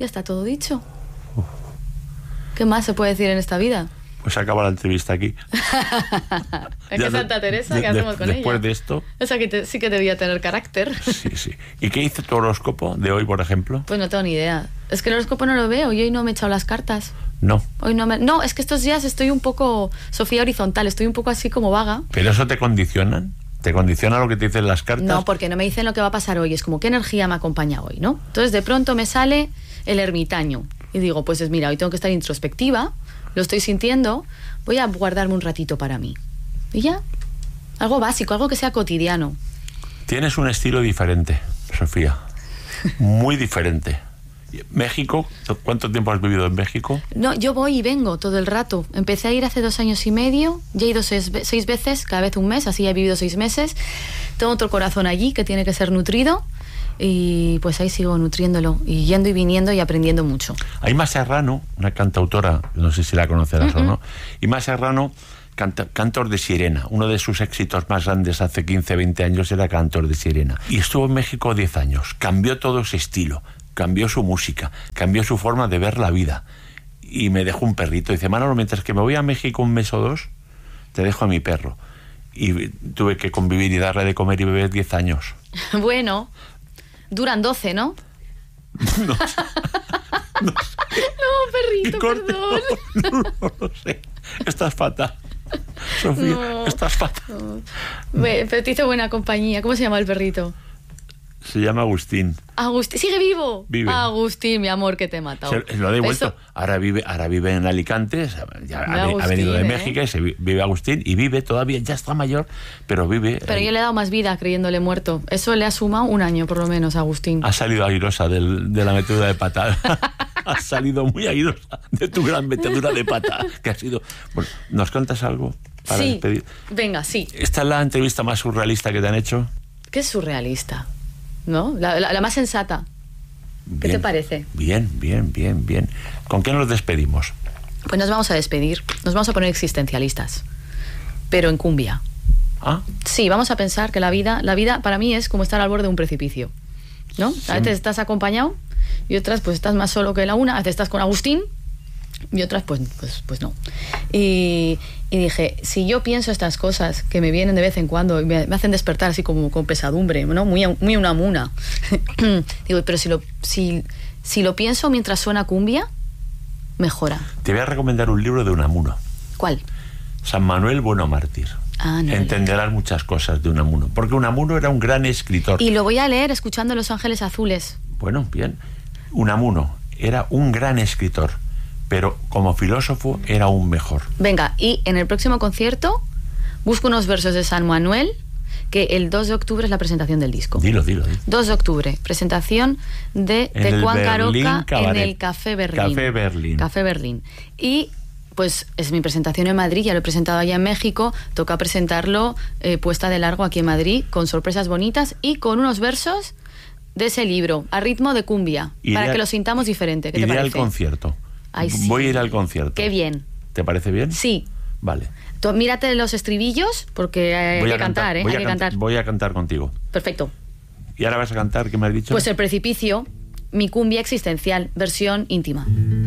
Ya está todo dicho. ¿Qué más se puede decir en esta vida? Pues acaba la entrevista aquí. Es que Santa Teresa, ¿qué hacemos con ella? Después de esto... O sea, que sí que debía tener carácter. Sí. ¿Y qué dice tu horóscopo de hoy, por ejemplo? Pues no tengo ni idea. Es que el horóscopo no lo veo y hoy no me he echado las cartas. No. Hoy no, es que estos días estoy un poco Sofía horizontal, estoy un poco así como vaga. ¿Pero eso te condicionan? ¿Te condiciona lo que te dicen las cartas? No, porque no me dicen lo que va a pasar hoy. Es como, ¿qué energía me acompaña hoy, no? Entonces, de pronto me sale el ermitaño. Y digo, pues mira, hoy tengo que estar introspectiva, lo estoy sintiendo, voy a guardarme un ratito para mí. Y ya, algo básico, algo que sea cotidiano. Tienes un estilo diferente, Sofía. Muy diferente. México, ¿cuánto tiempo has vivido en México? No, yo voy y vengo todo el rato. Empecé a ir hace 2 años y medio, ya he ido 6 veces, cada vez un mes, así ya he vivido 6 meses. Tengo otro corazón allí que tiene que ser nutrido y pues ahí sigo nutriéndolo y yendo y viniendo y aprendiendo mucho. Ima Serrano, una cantautora, no sé si la conocerás o no. Ima Serrano, Cantor de Sirena. Uno de sus éxitos más grandes hace 15, 20 años era Cantor de Sirena. Y estuvo en México 10 años. Cambió todo ese estilo. Cambió su música, cambió su forma de ver la vida y me dejó un perrito. Dice, Manolo, mientras que me voy a México 1 mes o 2, te dejo a mi perro. Y tuve que convivir y darle de comer y beber 10 años. Bueno, duran 12, ¿no? No sé. No, perrito, perdón. No lo sé. Estás fatal. Sofía, no, estás fatal. No. Pero te hizo buena compañía. ¿Cómo se llama el perrito? Se llama Agustín. Agustín, ¿sigue vivo? Vive. Agustín, mi amor, que te he matado. Lo ha devuelto. Eso... Ahora vive en Alicante, ya Agustín, ha venido de México y vive Agustín y vive todavía, ya está mayor, pero vive. Pero yo le he dado más vida creyéndole muerto. Eso le ha sumado 1 año por lo menos a Agustín. Ha salido airosa de la metedura de pata. Has salido muy airosa de tu gran metedura de pata. Que ha sido. Bueno, ¿nos cuentas algo para despedir? Venga, sí. ¿Esta es la entrevista más surrealista que te han hecho? ¿Qué es surrealista? ¿No? La más sensata. ¿Qué te parece? Bien. ¿Con qué nos despedimos? Pues nos vamos a despedir. Nos vamos a poner existencialistas. Pero en cumbia. ¿Ah? Sí, vamos a pensar que la vida para mí es como estar al borde de un precipicio, ¿no? Sí. A veces estás acompañado y otras pues estás más solo que la una. A veces estás con Agustín y otras pues no. Y dije, si yo pienso estas cosas que me vienen de vez en cuando y me hacen despertar así como con pesadumbre, ¿no? Muy una muna. Digo, pero si lo pienso mientras suena cumbia, mejora. Te voy a recomendar un libro de Unamuno. ¿Cuál? San Manuel Bueno Mártir. No entenderás muchas cosas de Unamuno, porque Unamuno era un gran escritor. Y lo voy a leer escuchando Los Ángeles Azules. Bueno, bien. Unamuno era un gran escritor, pero como filósofo era aún mejor. Venga, y en el próximo concierto busco unos versos de San Manuel, que el 2 de octubre es la presentación del disco. Dilo. 2 de octubre, presentación de Juan Caroca en el Café Berlín. Café Berlín. Y pues es mi presentación en Madrid, ya lo he presentado allá en México, toca presentarlo puesta de largo aquí en Madrid, con sorpresas bonitas y con unos versos de ese libro, a ritmo de cumbia, para que lo sintamos diferente. ¿Qué te parece? Iré al concierto. Ay, sí. Voy a ir al concierto. Qué bien. ¿Te parece bien? Sí. Vale. Tú, mírate los estribillos, porque hay que cantar, ¿eh? Hay que cantar. Voy a cantar contigo. Perfecto. ¿Y ahora vas a cantar? ¿Qué me has dicho? Pues El Precipicio, mi cumbia existencial, versión íntima.